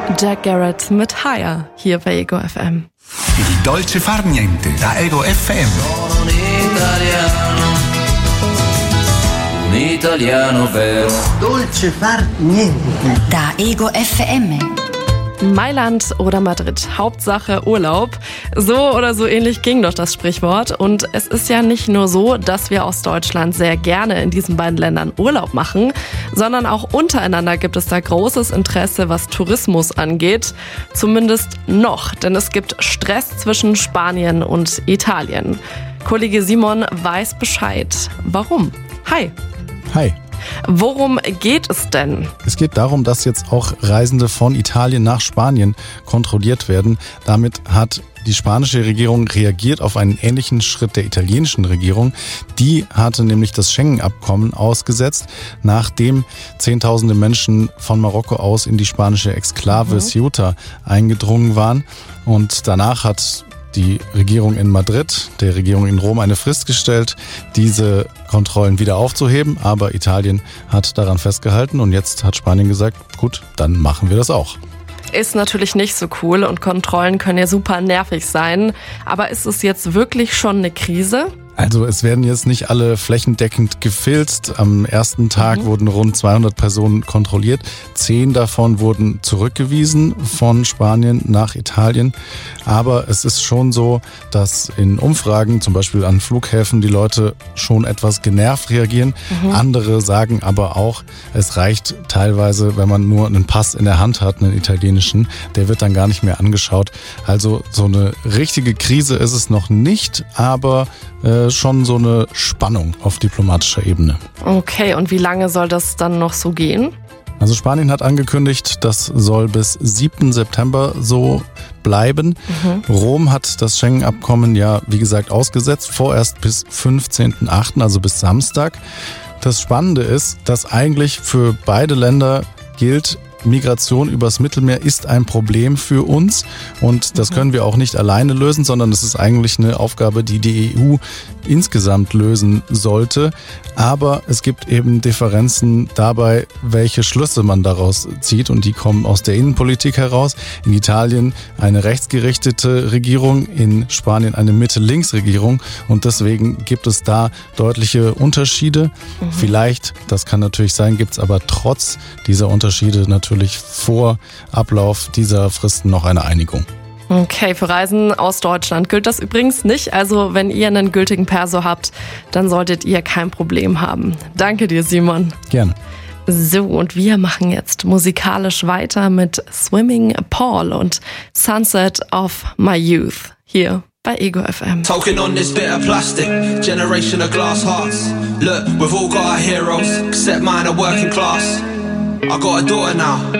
Jack Garrett mit Higher hier bei Ego FM. Il dolce far niente da Ego FM. Un italiano vero. Dolce far niente da Ego FM. Mailand oder Madrid, Hauptsache Urlaub. So oder so ähnlich ging doch das Sprichwort. Und es ist ja nicht nur so, dass wir aus Deutschland sehr gerne in diesen beiden Ländern Urlaub machen, sondern auch untereinander gibt es da großes Interesse, was Tourismus angeht. Zumindest noch, denn es gibt Stress zwischen Spanien und Italien. Kollege Simon weiß Bescheid. Warum? Hi. Hi. Worum geht es denn? Es geht darum, dass jetzt auch Reisende von Italien nach Spanien kontrolliert werden. Damit hat die spanische Regierung reagiert auf einen ähnlichen Schritt der italienischen Regierung. Die hatte nämlich das Schengen-Abkommen ausgesetzt, nachdem Zehntausende Menschen von Marokko aus in die spanische Exklave Ceuta eingedrungen waren. Und danach hat die Regierung in Madrid, der Regierung in Rom eine Frist gestellt, diese Kontrollen wieder aufzuheben. Aber Italien hat daran festgehalten und jetzt hat Spanien gesagt, gut, dann machen wir das auch. Ist natürlich nicht so cool und Kontrollen können ja super nervig sein. Aber ist es jetzt wirklich schon eine Krise? Also es werden jetzt nicht alle flächendeckend gefilzt. Am ersten Tag wurden rund 200 Personen kontrolliert. 10 davon wurden zurückgewiesen von Spanien nach Italien. Aber es ist schon so, dass in Umfragen, zum Beispiel an Flughäfen, die Leute schon etwas genervt reagieren. Andere sagen aber auch, es reicht teilweise, wenn man nur einen Pass in der Hand hat, einen italienischen, der wird dann gar nicht mehr angeschaut. Also so eine richtige Krise ist es noch nicht, aber schon so eine Spannung auf diplomatischer Ebene. Okay, und wie lange soll das dann noch so gehen? Also Spanien hat angekündigt, das soll bis 7. September so bleiben. Rom hat das Schengen-Abkommen ja, wie gesagt, ausgesetzt, vorerst bis 15.8., also bis Samstag. Das Spannende ist, dass eigentlich für beide Länder gilt, Migration übers Mittelmeer ist ein Problem für uns und das können wir auch nicht alleine lösen, sondern es ist eigentlich eine Aufgabe, die die EU insgesamt lösen sollte. Aber es gibt eben Differenzen dabei, welche Schlüsse man daraus zieht und die kommen aus der Innenpolitik heraus. In Italien eine rechtsgerichtete Regierung, in Spanien eine Mitte-Links-Regierung und deswegen gibt es da deutliche Unterschiede. Vielleicht, das kann natürlich sein, gibt es aber trotz dieser Unterschiede natürlich vor Ablauf dieser Fristen noch eine Einigung. Okay, für Reisen aus Deutschland gilt das übrigens nicht. Also wenn ihr einen gültigen Perso habt, dann solltet ihr kein Problem haben. Danke dir, Simon. Gerne. So, und wir machen jetzt musikalisch weiter mit Swimming Paul und Sunset of My Youth hier bei Ego FM. Talking on this bit of plastic, generation of glass hearts. Look, we've all got our heroes, except mine are working class. I got a daughter now.